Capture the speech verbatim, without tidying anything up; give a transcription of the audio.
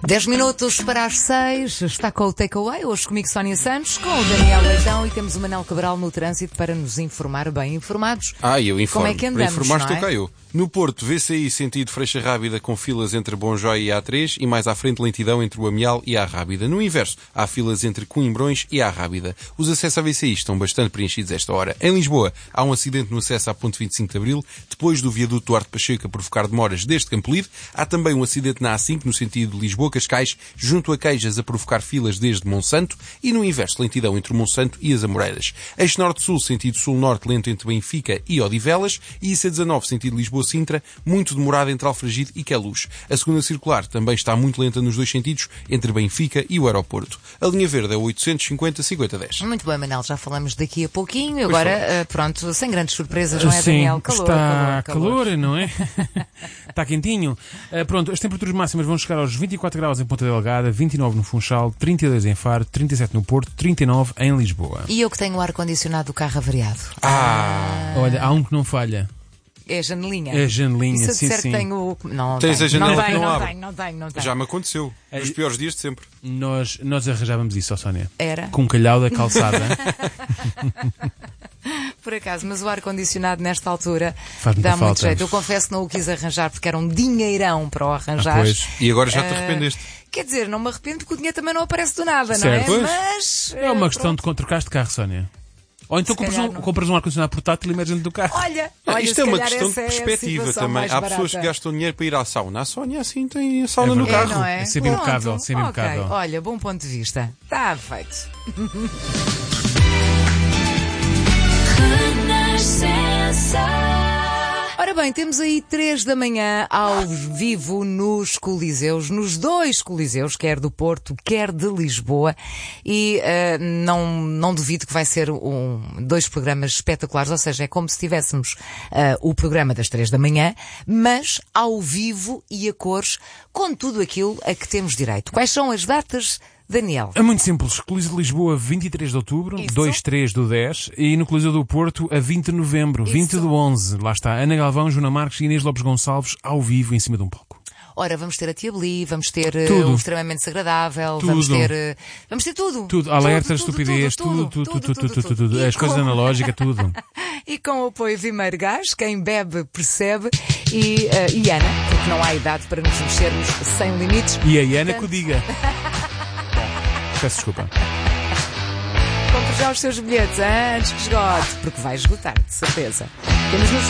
dez minutos para as seis, está com o Takeaway, hoje comigo Sónia Santos, com o Daniel Leitão e temos o Manel Cabral no trânsito para nos informar bem informados. Ah, eu informo. Como é que andamos, Para informar não é? estou cá eu. No Porto, vê-se aí sentido Freixa Rábida com filas entre Bonjói e A três e mais à frente lentidão entre o Amial e a Rábida. No inverso, há filas entre Coimbrões e a Rábida. Os acessos à V C I estão bastante preenchidos a esta hora. Em Lisboa, há um acidente no acesso à Ponte vinte e cinco de Abril, depois do viaduto Duarte Pacheco a provocar demoras desde Campolide. Há também um acidente na A cinco, no sentido de Lisboa-Cascais, junto a Queijas a provocar filas desde Monsanto e no inverso, lentidão entre o Monsanto e as Amoreiras. Eixo Norte-Sul, sentido Sul-Norte, lento entre Benfica e Odivelas e I C dezanove, sentido Lisboa-Sintra, muito demorada entre Alfragide e Queluz. A segunda circular também está muito lenta nos dois sentidos, entre Benfica e o aeroporto. A linha verde é o oitocentos e cinquenta, cinquenta, dez. Muito bem, Manel, já falamos daqui a pouquinho. Agora, uh, pronto, sem grandes surpresas, não é, Sim, Daniel? Calor, está calor, calor. calor, não é? Está quentinho. Uh, pronto, as temperaturas máximas vão chegar aos vinte e quatro graus em Ponta Delgada, vinte e nove no Funchal, trinta e dois em Faro, trinta e sete no Porto, trinta e nove em Lisboa. E eu que tenho o ar-condicionado do carro avariado. Ah! Olha, há um que não falha. É a janelinha. É a janelinha, E se eu sim, disser sim. que tenho... Não, Tens tenho. a janela não que tenho, não não abre. tenho, não tenho, não tenho. Já me aconteceu. Nos piores dias de sempre. Nós, nós arranjávamos isso, ó Sónia. Era? Com um calhau da calçada. Por acaso, mas o ar-condicionado nesta altura Faz muita dá muito falta. jeito. Eu confesso que não o quis arranjar porque era um dinheirão para o arranjar. Ah, pois. E agora já te Ah, arrependeste. Quer dizer, não me arrependo porque o dinheiro também não aparece do nada, não Certo. é? Pois. Mas... É uma eh, questão de trocar de carro, Sónia. Ou então Se compras calhar um, não. compras um ar-condicionado portátil e metes dentro do carro. Olha, Ah, olha, Isto se é uma calhar questão de essa é a perspectiva situação também. mais Há pessoas barata. que gastam dinheiro para ir à sauna. A Sónia assim tem a sauna É no verdade. É, carro. não é? É sempre Pronto. impecável, sempre Ok. impecável. Olha, bom ponto de vista. Está feito. Ora bem, temos aí três da manhã ao vivo nos Coliseus, nos dois Coliseus, quer do Porto, quer de Lisboa, e uh, não, não duvido que vai ser um, dois programas espetaculares, ou seja, é como se tivéssemos uh, o programa das três da manhã, mas ao vivo e a cores, com tudo aquilo a que temos direito. Quais são as datas, Daniel? É muito simples. Coliseu de Lisboa, vinte e três de outubro, Isso. dois três do dez, e no Coliseu do Porto, a vinte de novembro, vinte Isso. do onze. Lá está Ana Galvão, Joana Marques e Inês Lopes Gonçalves ao vivo em cima de um palco. Ora, vamos ter a Tia Beli, vamos ter uh, Tudo. o extremamente desagradável, Tudo. vamos ter, uh, vamos ter tudo. Tudo, alerta, estupidez, tudo, tudo, tudo, tudo, tudo, tudo. E As coisas com- analógicas, tudo. E com o apoio Vimeiro Gás, quem bebe percebe, e, uh, e Ana, porque não há idade para nos mexermos sem limites. E a Iana que o diga. Peço desculpa. Compre já os seus bilhetes hein, antes que esgote, porque vai esgotar, de certeza. Temos nos